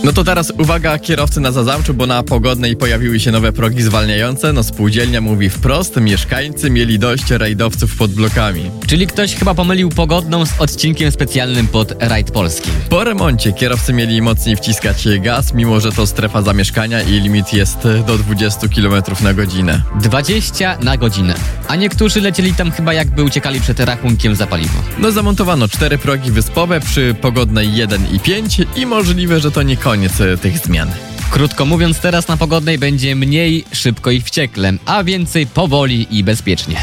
No to teraz uwaga kierowcy na Zazamczu, bo na Pogodnej pojawiły się nowe progi zwalniające. No spółdzielnia mówi wprost, mieszkańcy mieli dość rajdowców pod blokami. Czyli ktoś chyba pomylił Pogodną z odcinkiem specjalnym pod rajd polski. Po remoncie kierowcy mieli mocniej wciskać gaz, mimo że to strefa zamieszkania i limit jest do 20 km na godzinę. 20 na godzinę. A niektórzy lecieli tam chyba jakby uciekali przed rachunkiem za paliwo. No zamontowano 4 progi wyspowe, przy Pogodnej 1 i 5 i możliwe, że to nie koniec tych zmian. Krótko mówiąc, teraz na Pogodnej będzie mniej szybko i wściekle, a więcej powoli i bezpiecznie.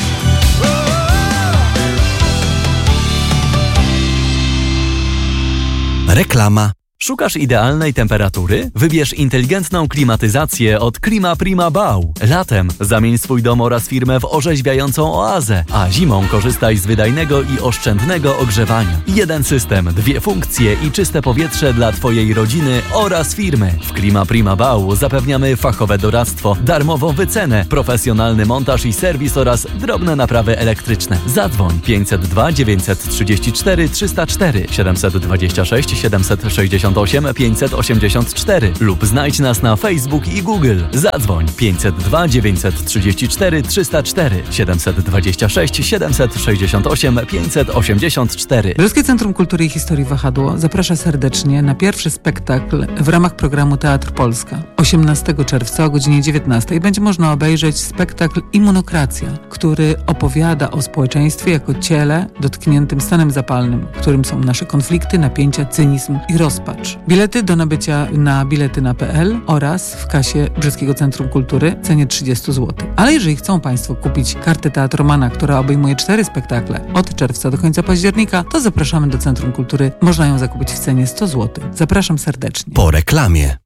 Reklama. Szukasz idealnej temperatury? Wybierz inteligentną klimatyzację od Klima Prima Bau. Latem zamień swój dom oraz firmę w orzeźwiającą oazę, a zimą korzystaj z wydajnego i oszczędnego ogrzewania. Jeden system, 2 funkcje i czyste powietrze dla Twojej rodziny oraz firmy. W Klima Prima Bau zapewniamy fachowe doradztwo, darmową wycenę, profesjonalny montaż i serwis oraz drobne naprawy elektryczne. Zadzwoń 502 934 304 726 768 584 lub znajdź nas na Facebook i Google. Zadzwoń 502 934 304 726 768 584. Brzeskie Centrum Kultury i Historii Wahadło zaprasza serdecznie na pierwszy spektakl w ramach programu Teatr Polska. 18 czerwca o godzinie 19 będzie można obejrzeć spektakl Immunokracja, który opowiada o społeczeństwie jako ciele dotkniętym stanem zapalnym, którym są nasze konflikty, napięcia, cynizm i rozpacz. Bilety do nabycia na biletyna.pl oraz w kasie Brzeskiego Centrum Kultury w cenie 30 zł. Ale jeżeli chcą Państwo kupić kartę Teatromana, która obejmuje 4 spektakle od czerwca do końca października, to zapraszamy do Centrum Kultury. Można ją zakupić w cenie 100 zł. Zapraszam serdecznie. Po reklamie.